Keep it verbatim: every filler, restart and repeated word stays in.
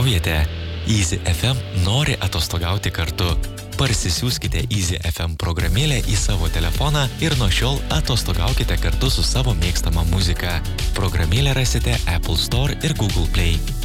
atostogaujate? Easy F M nori atostogauti kartu. Parsisiųskite Easy F M programėlę į savo telefoną ir nuo šiol atostogaukite kartu su savo mėgstama muzika. Programėlę rasite Apple Store ir Google Play.